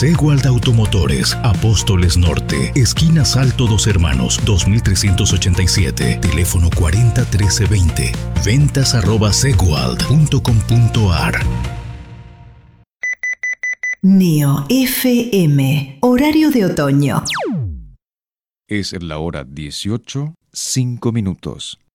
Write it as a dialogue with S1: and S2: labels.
S1: Seguald Automotores, Apóstoles Norte, esquina Salto Dos Hermanos, 2387, teléfono 40 13 20, ventas@seguald.com.ar.
S2: Neo FM, horario de otoño.
S3: Es la hora 18:05.